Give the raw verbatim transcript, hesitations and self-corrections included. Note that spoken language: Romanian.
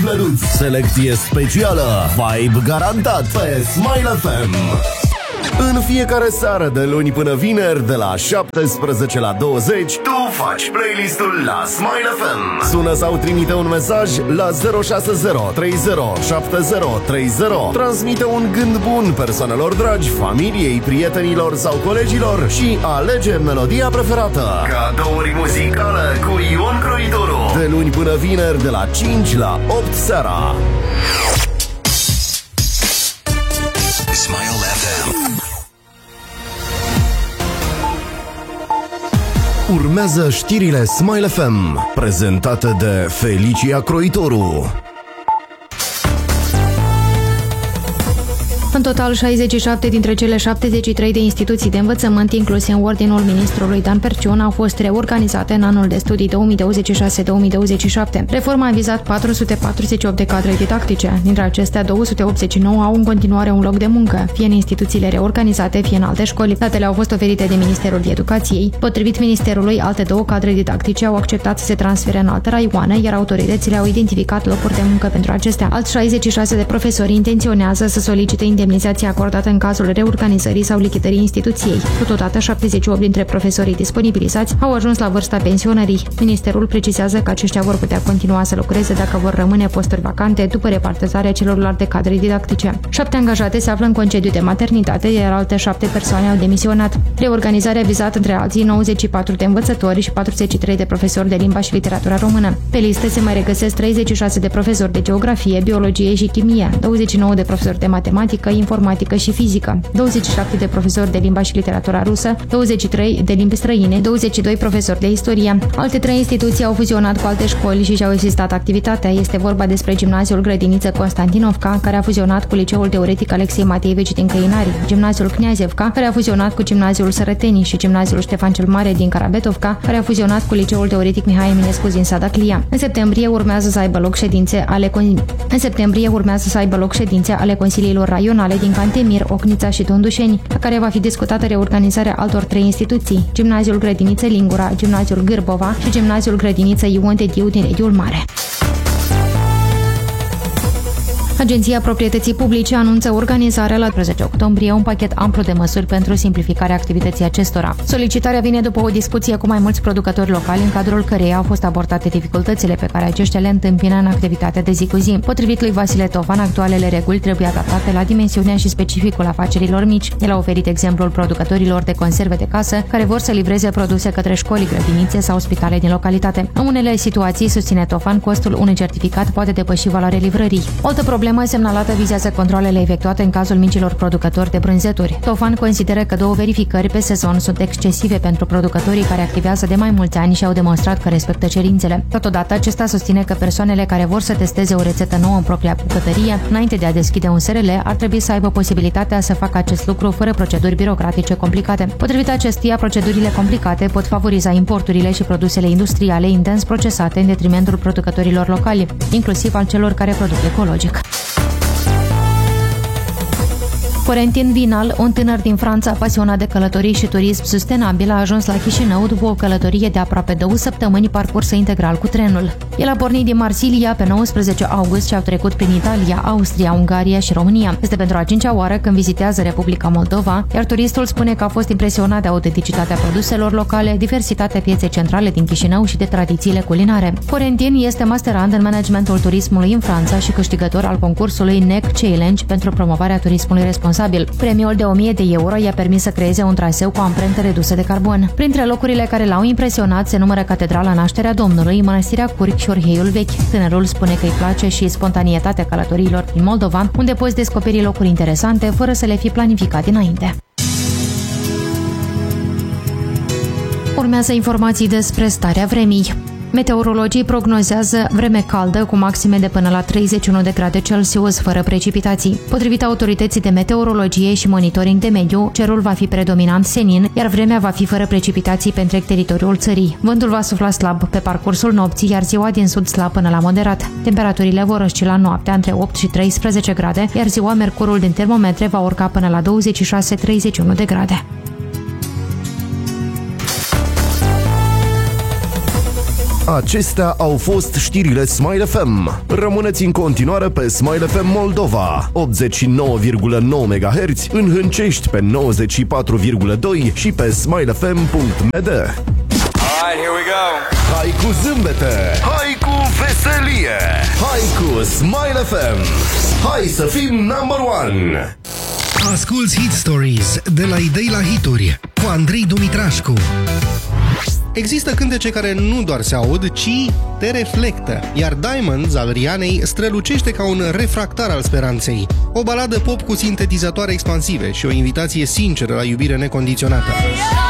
Plănuți, selecție specială, vibe garantat pe Smile F M. În fiecare seară de luni până vineri, de la șaptesprezece la douăzeci, tu faci playlistul la Smile F M. Sună sau trimite un mesaj la zero șase zero trei zero șapte zero trei zero. Transmite un gând bun persoanelor dragi, familiei, prietenilor sau colegilor și alege melodia preferată. Cadouri muzicale cu Ion Croitoru. De luni până vineri, de la cinci la opt seara. Smile F M. Urmează știrile Smile F M, prezentate de Felicia Croitoru. În total, șaizeci și șapte dintre cele șaptezeci și trei de instituții de învățământ incluse în ordinul ministrului Dan Perciun au fost reorganizate în anul de studii două mii douăzeci și șase două mii douăzeci și șapte. Reforma a vizat patru sute patruzeci și opt de cadre didactice. Dintre acestea, două sute optzeci și nouă au în continuare un loc de muncă, fie în instituțiile reorganizate, fie în alte școli. Datele au fost oferite de Ministerul Educației. Potrivit Ministerului, alte două cadre didactice au acceptat să se transfere în alte raioane, iar autoritățile au identificat locuri de muncă pentru acestea. Alți șaizeci și șase de profesori intenționează să solicite indemnizația acordată în cazul reorganizării sau lichidării instituției. Totodată, șaptezeci și opt dintre profesorii disponibilizați au ajuns la vârsta pensionării. Ministerul precizează că aceștia vor putea continua să lucreze dacă vor rămâne posturi vacante după repartizarea celorlalte cadre didactice. Șapte angajate se află în concediu de maternitate, iar alte șapte persoane au demisionat. Reorganizarea a vizat între alții nouăzeci și patru de învățători și patruzeci și trei de profesori de limba și literatura română. Pe listă se mai regăsesc treizeci și șase de profesori de geografie, biologie și chimie, douăzeci și nouă de profesori de matematică, informatică și fizică, douăzeci și șapte de profesori de limba și literatura rusă, douăzeci și trei de limbi străine, douăzeci și doi profesori de istorie. Alte trei instituții au fuzionat cu alte școli și și-au existat activitatea. Este vorba despre Gimnaziul Grădiniță Constantinovca, care a fuzionat cu Liceul Teoretic Alexei Mateieveci din Căinari, Gimnaziul Kniazevca, care a fuzionat cu Gimnaziul Sărătenii și Gimnaziul Ștefan cel Mare din Carabetovca, care a fuzionat cu Liceul Teoretic Mihai Eminescu din Sadaclia. În septembrie urmează să aibă loc ședințe ale con... În septembrie urmează să aibă loc ședințe ale consiliilor raionale din Cantemir, Ocnița și Tondușeni, la care va fi discutată reorganizarea altor trei instituții: Gimnaziul Grădiniță Lingura, Gimnaziul Gârbova și Gimnaziul Grădiniță Ion Dediu din Ediul Mare. Agenția Proprietății Publice anunță organizarea la treizeci octombrie un pachet amplu de măsuri pentru simplificarea activității acestora. Solicitarea vine după o discuție cu mai mulți producători locali, în cadrul căreia au fost abordate dificultățile pe care aceștia le întâmpină în activitatea de zi cu zi. Potrivit lui Vasile Tofan, actualele reguli trebuie adaptate la dimensiunea și specificul afacerilor mici. El a oferit exemplul producătorilor de conserve de casă care vor să livreze produse către școli, grădinițe sau spitale din localitate. În unele situații, susține Tofan, costul unui certificat poate depăși valoarea livrării. O altă problemă semnalată vizează controlele efectuate în cazul micilor producători de brânzeturi. Tofan consideră că două verificări pe sezon sunt excesive pentru producătorii care activează de mai mulți ani și au demonstrat că respectă cerințele. Totodată, acesta susține că persoanele care vor să testeze o rețetă nouă în propria bucătărie, înainte de a deschide un S R L, ar trebui să aibă posibilitatea să facă acest lucru fără proceduri birocratice complicate. Potrivit acestuia, procedurile complicate pot favoriza importurile și produsele industriale intens procesate în detrimentul producătorilor locali, inclusiv al celor care produc ecologic. Corentin Vinal, un tânăr din Franța pasionat de călătorii și turism sustenabil, a ajuns la Chișinău după o călătorie de aproape două săptămâni parcursă integral cu trenul. El a pornit din Marsilia pe nouăsprezece august și au trecut prin Italia, Austria, Ungaria și România. Este pentru a cincea oară când vizitează Republica Moldova, iar turistul spune că a fost impresionat de autenticitatea produselor locale, diversitatea pieței centrale din Chișinău și de tradițiile culinare. Corentin este masterand în managementul turismului în Franța și câștigător al concursului N E C Challenge pentru promovarea turismului responsabil. Premiul de o mie de euro i-a permis să creeze un traseu cu o amprentă redusă de carbon. Printre locurile care l-au impresionat se numără Catedrala Nașterea Domnului, Mănăstirea Curc și Orheiul Vechi. Tânărul spune că îi place și spontanitatea călătoriilor din Moldova, unde poți descoperi locuri interesante fără să le fi planificat dinainte. Urmează informații despre starea vremii. Meteorologii prognozează vreme caldă cu maxime de până la treizeci și unu de grade Celsius, fără precipitații. Potrivit autorității de meteorologie și monitoring de mediu, cerul va fi predominant senin, iar vremea va fi fără precipitații pe întreg teritoriul țării. Vântul va sufla slab pe parcursul nopții, iar ziua din sud slab până la moderat. Temperaturile vor oscila noaptea între opt și treisprezece grade, iar ziua mercurul din termometre va urca până la douăzeci și șase - treizeci și unu de grade. Acestea au fost știrile Smile F M. Rămâneți în continuare pe Smile F M Moldova, optzeci și nouă virgulă nouă megahertz, în Hâncești pe nouăzeci și patru virgulă doi și pe smile f m punct m d. Alright, here we go. Hai cu zâmbete, hai cu veselie, hai cu Smile F M. Hai să fim number one. Asculți Hit Stories de la idei la hituri cu Andrei Dumitrașcu. Există cântece care nu doar se aud, ci te reflectă, iar Diamonds al Rihanei strălucește ca un refractar al speranței. O baladă pop cu sintetizatoare expansive și o invitație sinceră la iubire necondiționată.